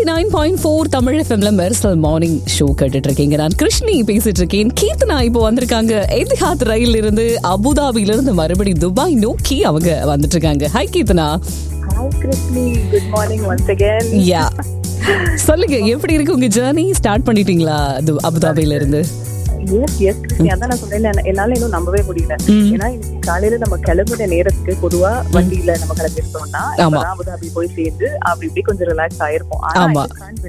89.4 தமிழ் எஃப்எம்ல Mersal morning show கேட்டுட்டு இருக்கீங்க. நான் கிருஷ்ணி பேசிட்டு இருக்கேன். கீர்த்தனா இப்போ வந்திருக்காங்க. எதிஹாத் ரயில் இருந்து அபுதாபில இருந்து மறுபடி துபாய் நோக்கி அவங்க வந்துட்டு இருக்காங்க. Hi Keerthana. Hi Krishni, good morning once again. யா, சொல்லுங்க, எப்படி இருக்கு உங்க ஜர்னி? ஸ்டார்ட் பண்ணிட்டீங்களா அபுதாபில இருந்து? எஸ் கிருஷ்ணி, அதான் நான் சொன்னேன், என்னால இன்னும் நம்பவே முடியல. ஏன்னா இன்னைக்கு காலையில நம்ம கிளம்புற நேரத்துக்கு பொதுவா வண்டியில நம்ம கிளம்பிருந்தோம்னா அபுதாபி போய் சேர்ந்து அப்படி இப்படி கொஞ்சம் ரிலாக்ஸ் ஆயிருப்போம். ஆனா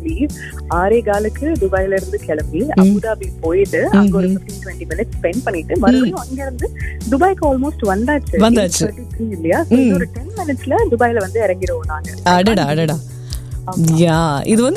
6:15 துபாயில இருந்து கிளம்பி அபுதாபி போயிட்டு அங்க ஒரு 15-20 மினிட்ஸ் ஸ்பெண்ட் பண்ணிட்டு மறுபடியும் அங்க இருந்து துபாய்க்கு ஆல்மோஸ்ட் வந்தாச்சு இல்லையா? ஒரு 10 மினிட்ஸ்ல துபாயில வந்து இறங்கிடுவோம் நாங்க. அடடா அடடா. யா, இது வந்து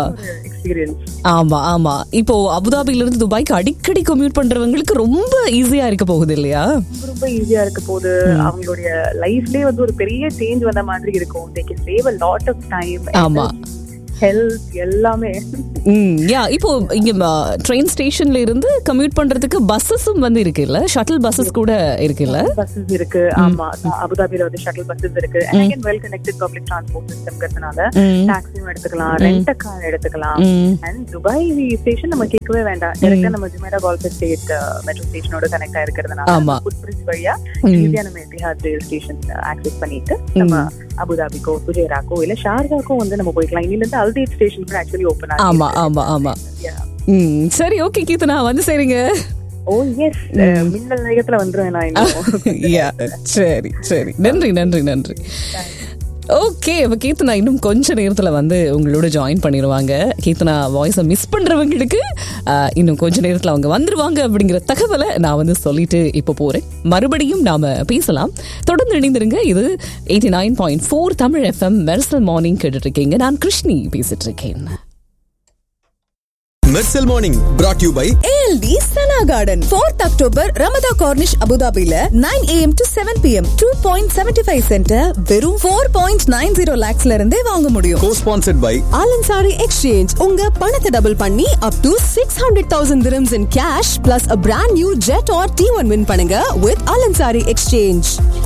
ஆமா ஆமா. இப்போ அபுதாபில இருந்து துபாய்க்கு அடிக்கடி கம்யூட் பண்றவங்களுக்கு ரொம்ப ஈஸியா இருக்க போகுது இல்லையா? ரொம்ப ஈஸியா இருக்க போகுது. அவங்களுடைய லைஃப்லயே வந்து ஒரு பெரிய சேஞ்ச் வந்த மாதிரி இருக்கும். they can save a lot of time. ஆமா, ஹெல்த் எல்லாமே. யா, இப்போ இங்க ட்ரெயின் ஸ்டேஷன்ல இருந்து கம்யூட் பண்றதுக்கு பஸ்ஸஸும் வந்து இருக்குல்ல, ஷட்டில் பஸ்ஸஸ் கூட இருக்குல்ல? பஸ்ஸஸ் இருக்கு. ஆமா, அபுதாபில வந்து ஷட்டில் பஸ்ஸஸ் இருக்கு. and again well connected public transport system கறனால டாக்ஸியும் எடுத்துக்கலாம், ரெண்ட் கார் எடுத்துக்கலாம். and துபாய் ஸ்டேஷன் நம்ம கேட்கவே வேண்டாம், டைரக்டா நம்ம Jumeirah golf state metro ஸ்டேஷனோட connect ஆயிருக்கிறதுனால food bridge வழியா ஈஸியா நம்ம எதிஹாத் ரயில் ஸ்டேஷன் ஆக்சஸ் பண்ணிட்டு நம்ம அபுதாபிக்கோ ஃபுஜேராக்கோ இல்ல ஷார்ஜாக்கோ வந்து நம்ம போய்க்கலாம். இன்னில இருந்து அல்தீத் ஸ்டேஷன் கூட ஆக்சுவலி ஓபன் ஆகுது. ஆமா ஆமா ஆமா. சரி, ஓகே கீர்த்தனா, வந்து சேருங்க. ஓ எஸ், மின்னல் வேகத்துல வந்துருவேன் நான் இன்னும். யா, சரி சரி, நன்றி நன்றி நன்றி. ஓகே, இப்போ கீர்த்தனா இன்னும் கொஞ்ச நேரத்தில் வந்து உங்களோட ஜாயின் பண்ணிடுவாங்க. கீர்த்தனா வாய்ஸை மிஸ் பண்ணுறவங்களுக்கு இன்னும் கொஞ்ச நேரத்தில் அவங்க வந்துருவாங்க அப்படிங்கிற தகவலை நான் வந்து சொல்லிட்டு இப்போ போகிறேன். மறுபடியும் நாம் பேசலாம். தொடர்ந்து இணைந்திருங்க. இது 89.4 தமிழ் எஃப்எம் மெர்சல் மார்னிங் கேட்டுட்டு இருக்கீங்க. நான் கிருஷ்ணி பேசிட்டு இருக்கேன். Mersal Morning brought to you by ALD Sana Garden. 4th October Ramada Cornish Abu Dhabi la 9 AM to 7 PM 2.75 center வெறும் 4.90 lakhs ல இருந்தே வாங்க முடியும். Co-sponsored by Alansari Exchange. உங்க பணத்தை டபுள் பண்ணி up to 600,000 dirhams in cash plus a brand new jet or T1 win பண்ணுங்க with Alansari Exchange.